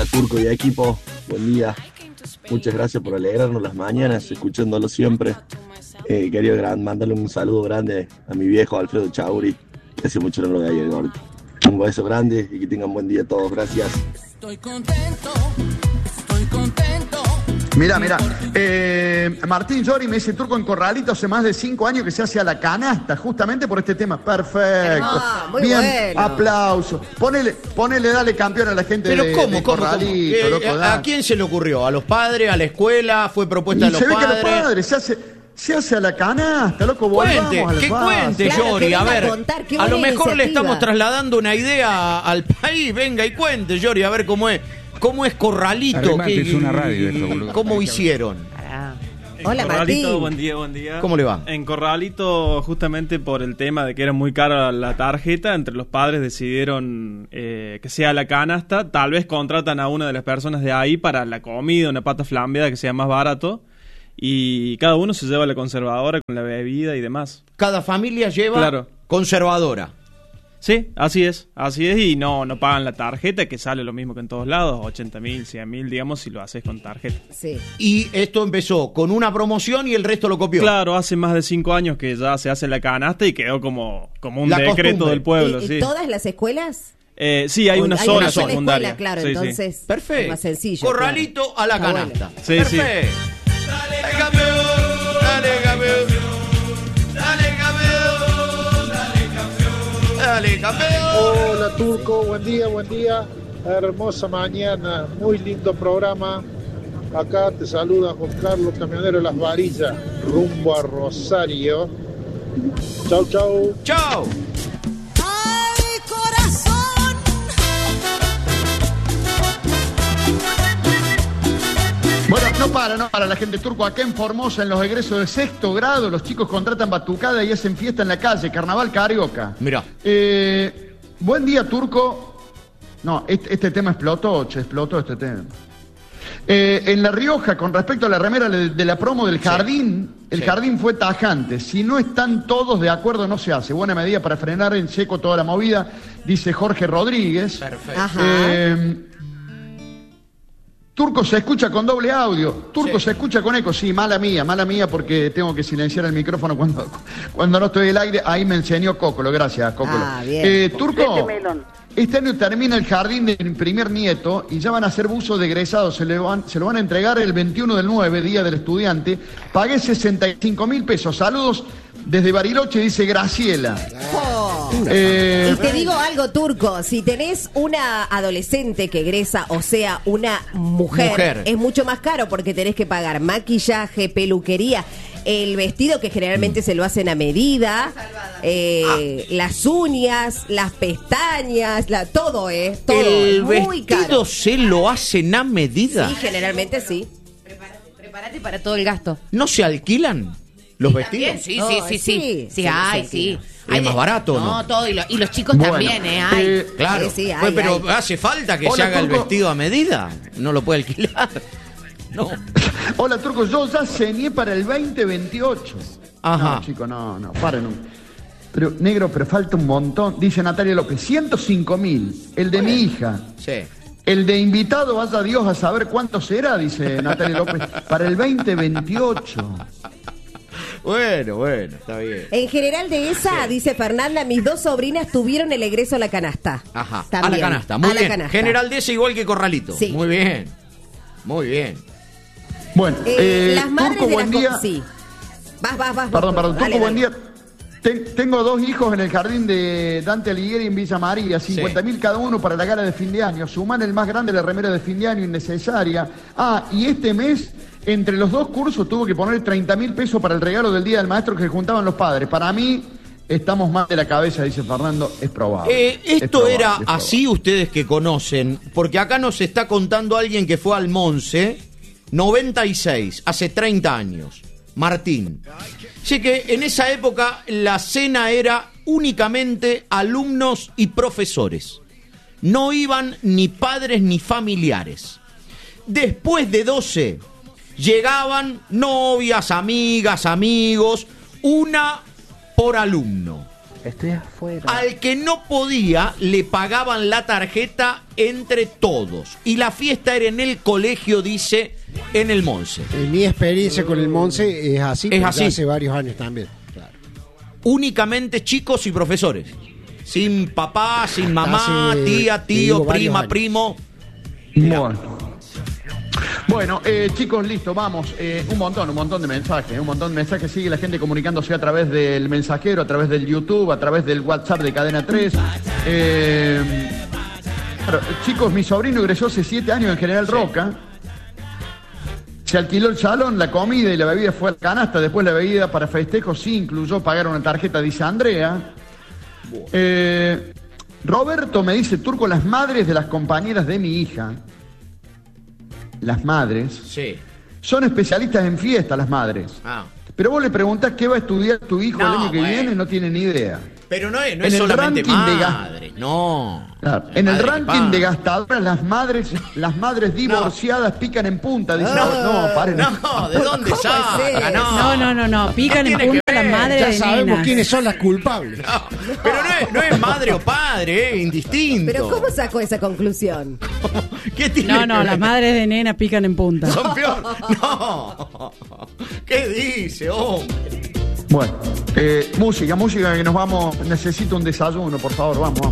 Turco y equipo, buen día. Muchas gracias por alegrarnos las mañanas, escuchándolo siempre. Quería mandarle un saludo grande a mi viejo Alfredo Chauri, que hace mucho no lo veía, Gordi. Un beso grande y que tengan buen día todos, gracias. Estoy contento, estoy contento. Mira, Martín Llori me dice: Turco, en Corralito hace más de 5 años que se hace a la canasta, justamente por este tema. Perfecto. Muy bien, bueno. Aplauso. Ponele, dale campeón a la gente Pero de ¿cómo? Corralito, loco, ¿A quién se le ocurrió? ¿A los padres? ¿A la escuela? ¿Fue propuesta de los se ve padres? que los padres se hace a la canasta, loco. Cuente, volvamos a que la cuente, Claro, Llori. que A venga ver, a contar, qué a lo buena mejor le iniciativa. estamos trasladando una idea al país. Venga y cuente, Llori, a ver cómo es. ¿Cómo es Corralito? Arremate, es una radio esto, boludo. ¿Cómo hicieron? Hola, Corralito, Martín. buen día. ¿Cómo le va? En Corralito, justamente por el tema de que era muy cara la tarjeta, entre los padres decidieron que sea la canasta. Tal vez contratan a una de las personas de ahí para la comida, una pata flambeada que sea más barato. Y cada uno se lleva la conservadora con la bebida y demás. Cada familia lleva Claro. conservadora. Sí, así es, y no pagan la tarjeta, que sale lo mismo que en todos lados, 80.000, 100.000, digamos, si lo haces con tarjeta. Sí. Y esto empezó con una promoción y el resto lo copió. Claro, hace más de 5 años que ya se hace la canasta y quedó como un La decreto costumbre. del pueblo, ¿Y sí. todas las escuelas? Sí, hay una Hay sola una sola secundaria. escuela, claro, Sí, sí. entonces Perfecto. es más sencillo. Corralito a la Está canasta. bueno. Sí, sí. Perfecto. Dale campeón, dale campeón, dale campeón, dale campeón. Hola Turco, buen día. Hermosa mañana, muy lindo programa. Acá te saluda Juan Carlos, camionero de Las Varillas, rumbo a Rosario. Chau. Chao. Ay, corazón. Bueno, no para la gente Turco. Acá en Formosa, en los egresos de 6º grado, los chicos contratan batucada y hacen fiesta en la calle, carnaval carioca. Mirá. Buen día, Turco. No, este tema explotó este tema. En La Rioja, con respecto a la remera de la promo del jardín, el jardín fue tajante. Si no están todos de acuerdo, no se hace. Buena medida para frenar en seco toda la movida, dice Jorge Rodríguez. Perfecto. Ajá. Turco se escucha con doble audio. Turco se escucha con eco. Sí, mala mía, porque tengo que silenciar el micrófono cuando no estoy al aire. Ahí me enseñó Cócolo. Gracias, Cócolo. Bien. Turco, este año termina el jardín del primer nieto y ya van a hacer buzos de egresados. Se lo van a entregar el 21/9, Día del Estudiante. Pagué 65.000 pesos. Saludos desde Bariloche, dice Graciela. Oh. Y te digo algo, Turco, si tenés una adolescente que egresa, o sea, una mujer, es mucho más caro porque tenés que pagar maquillaje, peluquería, el vestido que generalmente se lo hacen a medida, las uñas, las pestañas, todo, todo. ¿El muy vestido caro. se lo hacen a medida? Sí, generalmente sí. Prepárate para todo el gasto. ¿No se alquilan los vestidos? También, sí, No, sí. sí, Sí, ay, sí, sí. ¿Es Ay, más barato o no? No, todo. Y los chicos Bueno, también, Ay. Claro. Sí, Pues, pero hay. hace falta que Hola, se haga el Turco. vestido a medida. No lo puede alquilar. No. Hola, Turco, yo ya ceñé para el 2028. Ajá. No, chicos, no, paren Pero, negro, pero falta un montón. Dice Natalia López, 105.000. El de mi hija. Sí. El de invitado, vaya Dios a saber cuánto será, dice Natalia López, para el 2028. Bueno, está bien. En general de esa, dice Fernanda, mis 2 sobrinas tuvieron el egreso a la canasta. Ajá. También. A la canasta, muy A la bien. canasta. General de ese igual que Corralito. Sí. Muy bien. Bueno, las madres Turco, de buen las día. Sí. Vas. Perdón, Dale, Turco, buen dale. día. Tengo 2 hijos en el jardín de Dante Alighieri en Villa María, 50.000 cada uno para la gala de fin de año. Suman el más grande, la remera de fin de año innecesaria. Y este mes, entre los 2 cursos, tuvo que poner 30.000 pesos para el regalo del Día del Maestro que juntaban los padres. Para mí, estamos mal de la cabeza, dice Fernando, es probable. Esto Es era probable. así, ustedes que conocen, porque acá nos está contando alguien que fue al Monse, 96, hace 30 años, Martín. Sé que en esa época la cena era únicamente alumnos y profesores. No iban ni padres ni familiares. Después de 12, llegaban novias, amigas, amigos, una por alumno. Estoy afuera. Al que no podía, le pagaban la tarjeta entre todos. Y la fiesta era en el colegio, dice, en el Monse. En mi experiencia con el Monse es así, Es así. hace varios años también. Claro. Únicamente chicos y profesores. Sin papá, sin mamá, Hace, tía, te tío, digo, varios prima, años. primo. Bueno, chicos, listo, vamos. Un montón de mensajes. Sigue la gente comunicándose a través del mensajero, a través del YouTube, a través del WhatsApp de Cadena 3. Claro, chicos, mi sobrino egresó hace 7 años en General Roca. Se alquiló el salón, la comida y la bebida fue al canasta. Después la bebida para festejos sí incluyó pagar una tarjeta, dice Andrea. Roberto me dice, Turco, las madres de las compañeras de mi hija, las madres, son especialistas en fiesta, las madres. Pero vos le preguntás qué va a estudiar tu hijo el año que viene, no tiene ni idea. Pero no es En el solamente ranking de madre, no. Claro, en el ranking de gastadoras, las madres divorciadas pican en punta. Dicen, no, paren. No, ¿de dónde saca? No, pican en punta las madres Ya de sabemos nenas. quiénes son las culpables. Pero no es madre o padre, indistinto. Pero ¿cómo sacó esa conclusión? ¿Qué tiene No, que ver? las madres de nenas pican en punta. Son peor. No. ¿Qué dice, hombre? Bueno, música, que nos vamos. Necesito un desayuno, por favor, vamos.